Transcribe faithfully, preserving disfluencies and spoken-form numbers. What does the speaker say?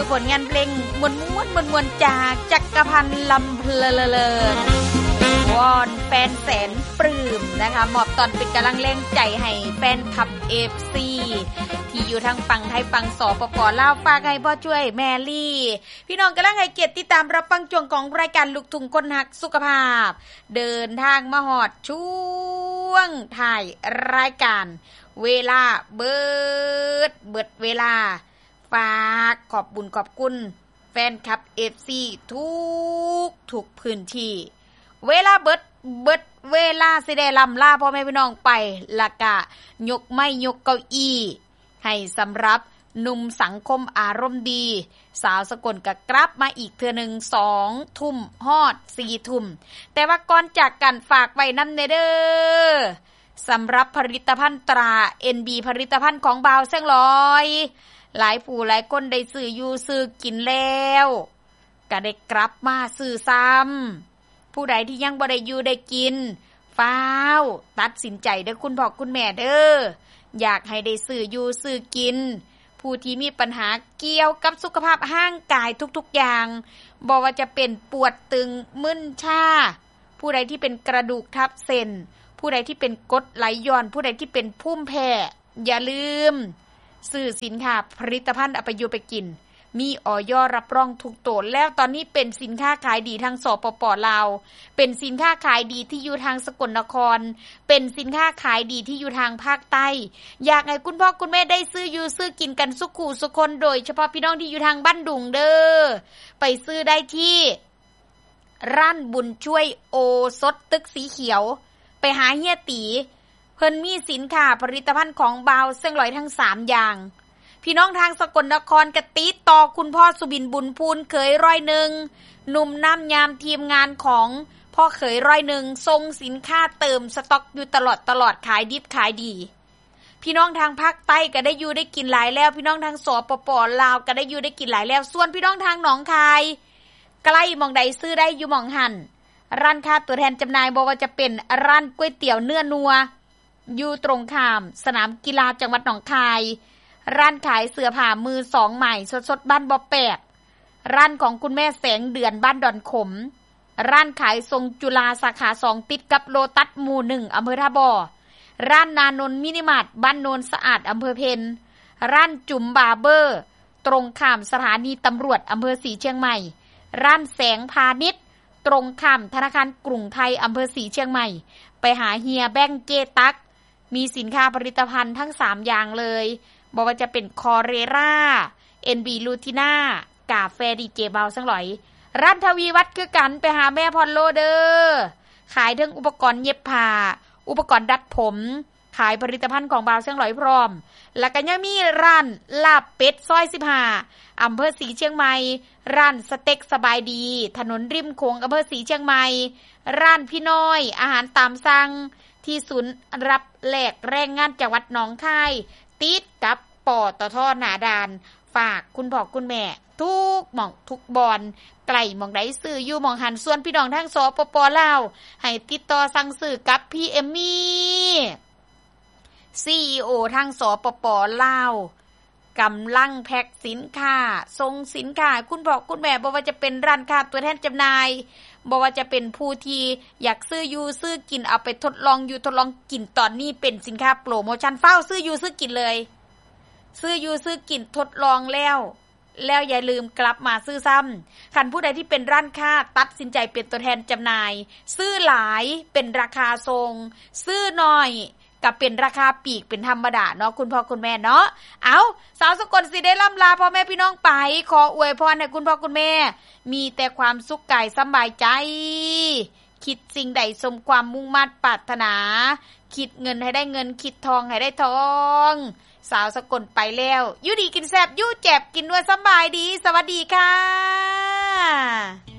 ผลงานเพลงมวนม้วนมวนมวนจากจักรพันธ์ลำเพลินวอนแฟนแสนปลื้มนะคะมอบตอนเป็นกำลังแรงใจให้แฟนคลับ เอฟ ซี ที่อยู่ทางฝั่งไทยฝั่งสปป.ลาวฝากให้พ่อช่วยแมรี่พี่น้องกำลังให้เกียรติติดตามรับฟังช่วงของรายการลูกทุ่งคนฮักสุขภาพเดินทางมาฮอดช่วงถ่ายรายการเวลาเบิดเบิดเวลาฝากขอบบุญขอบคุณแฟนคลับ เอฟ ซี ทุกทุกพื้นที่เวลาเบิดเบิดเวลาสิได้ลำลาพ่อแม่พี่น้องไปละกะยกไม้ยกเก้าอี้ให้สำหรับหนุ่มสังคมอารมณ์ดีสาวสกลก็กลับมาอีกเทื่อนึงสองทุ่มฮอดสี่ทุ่มแต่ว่าก่อนจากกันฝากไว้นำเด้อสำหรับผลิตภัณฑ์ตรา เอ็น บี ผลิตภัณฑ์ของบ่าวแสงลอยหลายผู้หลายคนได้ซื้ออยู่ซื้อกินแล้วก็ได้กลับมาซื้อซ้ำผู้ใดที่ยังบ่ได้อยู่ได้กินฟ้าวตัดสินใจเด้อคุณพ่อคุณแม่เด้ออยากให้ได้ซื้ออยู่ซื้อกินผู้ที่มีปัญหาเกี่ยวกับสุขภาพร่างกายทุกๆอย่างบ่ว่าจะเป็นปวดตึงมึนชาผู้ใดที่เป็นกระดูกทับเส้นผู้ใดที่เป็นกรดไหลย้อนผู้ใดที่เป็นภูมิแพ้อย่าลืมซื้อสินค้าผลิตภัณฑ์เอาไปอยู่ไปกินมีอย.รับรองถูกตัวแล้วตอนนี้เป็นสินค้าขายดีทางสปป.ลาวเป็นสินค้าขายดีที่อยู่ทางสกลนครเป็นสินค้าขายดีที่อยู่ทางภาคใต้อยากให้คุณพ่อคุณแม่ได้ซื้ออยู่ซื้อกินกันสุขุสุคนโดยเฉพาะพี่น้องที่อยู่ทางบ้านดุงเด้อไปซื้อได้ที่ร้านบุญช่วยโอสถตึกสีเขียวไปหาเฮียตีเพิ่นมีสินค้าผลิตภัณฑ์ของบ่าวเสี่ยงหลอยทั้งสามอย่างพี่น้องทางสกลนครกะติดต่อคุณพ่อสุบินบุญพูนเขยร้อยหนึ่งหนุ่มน้ำยามทีมงานของพ่อเขยร้อยหนึ่งส่งสินค้าเติมสต็อกอยู่ตลอดตลอดขายดิบขายดีพี่น้องทางภาคใต้ก็ได้อยู่ได้กินหลายแล้วพี่น้องทางสปป.ลาวก็ได้อยู่ได้กินหลายแล้วส่วนพี่น้องทางหนองคายใกล้หม่องใดซื้อได้อยู่หม่องหั่นร้านค้าตัวแทนจำหน่ายบ่ว่าจะเป็นร้านก๋วยเตี๋ยวเนื้อนัวอยู่ตรงข้ามสนามกีฬาจังหวัดหนองคายร้านขายเสื้อผ้ามือสองใหม่สดๆบ้านบ่อแปดร้านของคุณแม่แสงเดือนบ้านดอนขมร้านขายทรงจุฬาสาขาสองติดกับโลตัสหมู่หนึ่งอำเภอท่าบ่อร้านนานนมินิมาร์ทบ้านโนนสะอาดอำเภอเพนร้านจุ๋มบาร์เบอร์ตรงข้ามสถานีตำรวจอำเภอศรีเชียงใหม่ร้านแสงพาณิชย์ตรงข้ามธนาคารกรุงไทยอำเภอศรีเชียงใหม่ไปหาเฮียแบงค์เจตักมีสินค้าผลิตภัณฑ์ทั้งสามอย่างเลยบอกว่าจะเป็นคอเรรา เอ็น บี ลูติน่ากาแฟดีเจเบาสังหลอยร้านทวีวัฒน์คือกันไปหาแม่พรโลเดอร์ขายทั้งอุปกรณ์เย็บผ้าอุปกรณ์ดัดผมขายผลิตภัณฑ์ของเบาสังหลอยพร้อมแล้วก็ยังมีร้านลาบเป็ดซอยสิบห้าอำเภอศรีเชียงใหม่ร้านสเต็กสบายดีถนนริมโขงอำเภอศรีเชียงใหม่ร้านพี่น้อยอาหารตามสั่งที่ศูนย์รับแลกแรงงานจังหวัดหนองคายติดกับปตท.หนาดานฝากคุณพ่อคุณแม่ทุกหม่องทุกบอนไกลหม่องใดซื้ออยู่หม่องหันส่วนพี่น้องทางสปป.ลาวให้ติดต่อสั่งซื้อกับพี่เอมมี่ ซี อี โอ ทางสปป.ลาวกำลังแพ็คสินค้าส่งสินค้าคุณพ่อคุณแม่บ่ว่าจะเป็นร้านค้าตัวแทนจำหน่ายบ่ว่าจะเป็นผู้ที่อยากซื้ออยู่ซื้อกินเอาไปทดลองอยู่ทดลองกินตอนนี้เป็นสินค้าโปรโมชั่นเฝ้าซื้ออยู่ซื้อกินเลยซื้ออยู่ซื้อกินทดลองแล้วแล้วอย่าลืมกลับมาซื้อซ้ำคันผู้ใดที่เป็นร้านค้าตัดสินใจเป็นตัวแทนจำหน่ายซื้อหลายเป็นราคาทรงซื้อน้อยกับเป็นราคาปีกเป็นธรรมดาเนาะคุณพ่อคุณแม่เนาะเอาสาวสกลสิได้ล่ำลาพ่อแม่พี่น้องไปขออวยพรให้คุณพ่อคุณแม่มีแต่ความสุขกายสบายใจคิดสิ่งใดสมความมุ่งมั่นปรารถนาคิดเงินให้ได้เงินคิดทองให้ได้ทองสาวสกลไปแล้วอยู่ดีกินแซ่บอยู่แจ็บกินด้วยสบายดีสวัสดีค่ะ